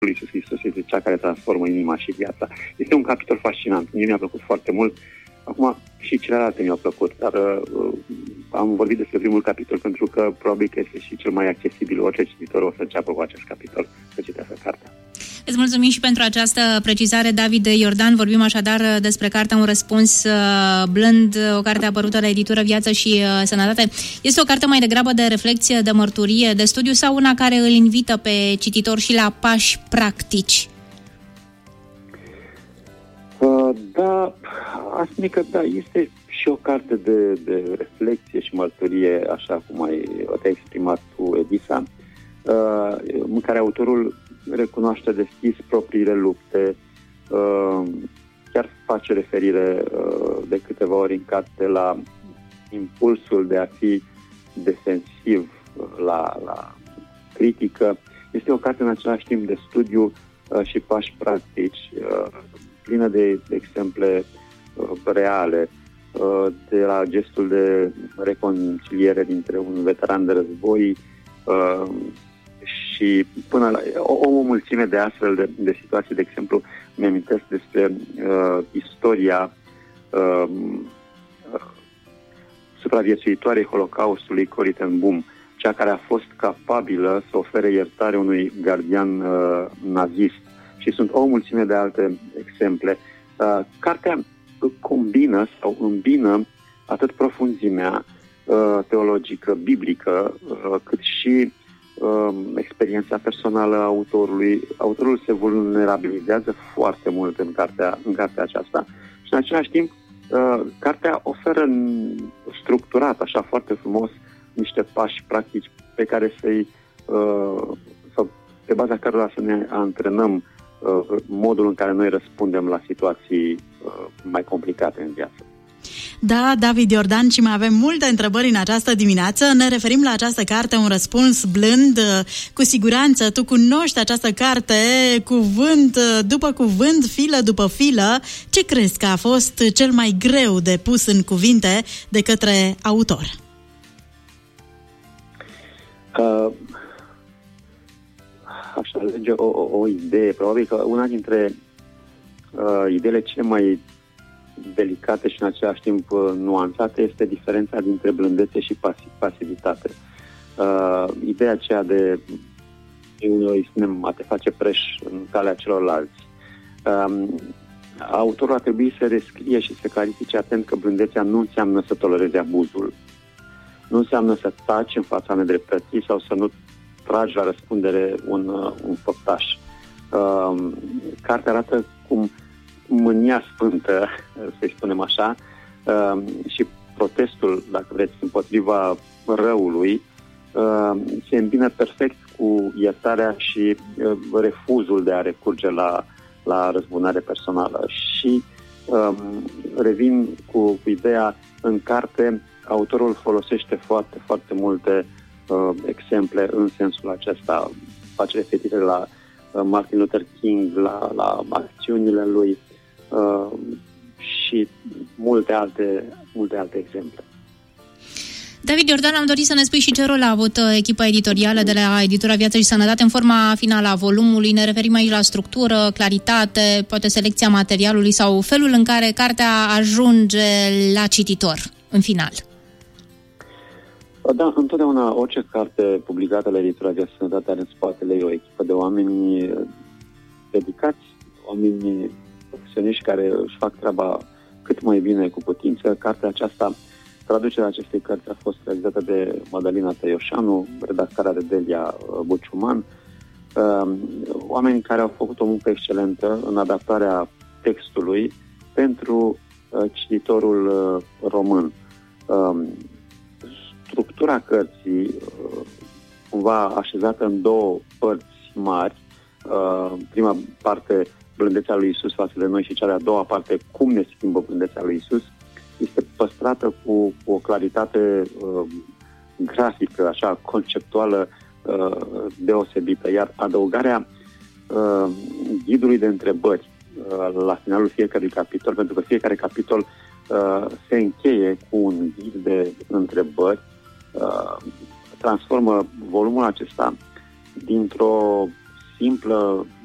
lui Iisus Hristos este cea care transformă inima și viața. Este un capitol fascinant. Mie mi-a plăcut foarte mult. Acum și celelalte mi-au plăcut, dar am vorbit despre primul capitol pentru că probabil că este și cel mai accesibil. Orice cititor o să înceapă cu acest capitol să citească cartea. Îți mulțumim și pentru această precizare, David Iordan. Vorbim așadar despre cartea Un răspuns blând, o carte apărută la editură Viață și Sănătate. Este o carte mai degrabă de reflexie, de mărturie, de studiu sau una care îl invită pe cititor și la pași practici? Da, aș spune că da, este și o carte de reflexie și mărturie, așa cum te-ai exprimat tu, Edisa, în care autorul recunoaște deschis propriile lupte, chiar face referire de câteva ori în carte la impulsul de a fi defensiv, la critică. Este o carte în același timp de studiu și pași practici, plină de exemple reale, de la gestul de reconciliere dintre un veteran de război și până la o mulțime de astfel de situații. De exemplu, mi-amintesc despre istoria supraviețuitoarei Holocaustului, Corrie ten Boom, cea care a fost capabilă să ofere iertare unui gardian nazist. Și sunt o mulțime de alte exemple. Cartea combină sau îmbină atât profunzimea teologică, biblică, cât și experiența personală a autorului. Autorul se vulnerabilizează foarte mult în cartea aceasta și în același timp cartea oferă structurat, așa foarte frumos, niște pași practici pe care sau pe baza cărora să ne antrenăm modul în care noi răspundem la situații mai complicate în viață. Da, David Iordan, și mai avem multe întrebări în această dimineață. Ne referim la această carte, Un răspuns blând. Cu siguranță tu cunoști această carte cuvânt după cuvânt, filă după filă. Ce crezi că a fost cel mai greu de pus în cuvinte de către autor? Aș alege o idee. Probabil că una dintre ideile cele mai delicate și în același timp nuanțate este diferența dintre blândețe și pasivitate. Ideea aceea de, noi spunem, a te face preș în calea celorlalți. Autorul a trebuit să rescrie și să clarifice atent că blândețea nu înseamnă să tolerezi abuzul. Nu înseamnă să taci în fața nedreptății sau să nu tragi la răspundere un făptaș. Cartea arată cum mânia sfântă, să-i spunem așa, și protestul, dacă vreți, împotriva răului, se îmbină perfect cu iertarea și refuzul de a recurge la răzbunare personală. Și revin cu ideea, în carte, autorul folosește foarte, foarte multe exemple în sensul acesta. Face referire la Martin Luther King, la acțiunile lui și multe alte exemple. David Iordan, am dorit să ne spui și ce rol a avut echipa editorială de la editura Viață și Sănătate în forma finală a volumului. Ne referim aici la structură, claritate, poate selecția materialului sau felul în care cartea ajunge la cititor în final. Da, întotdeauna orice carte publicată la editura Viață și Sănătate are în spatele ei o echipă de oameni dedicați, oameni profesioniști care își fac treaba cât mai bine cu putință. Cartea aceasta, traducerea acestei cărți a fost realizată de Madalina Tăioșanu, redactarea de Delia Buciuman, oameni care au făcut o muncă excelentă în adaptarea textului pentru cititorul român. Structura cărții, cumva așezată în două părți mari, prima parte, blândețea lui Iisus față de noi, și cea de-a doua parte, cum ne schimbă blândețea lui Iisus, este păstrată cu o claritate grafică, așa, conceptuală, deosebită. Iar adăugarea ghidului de întrebări la finalul fiecărui capitol, pentru că fiecare capitol se încheie cu un ghid de întrebări, transformă volumul acesta dintr-o simplă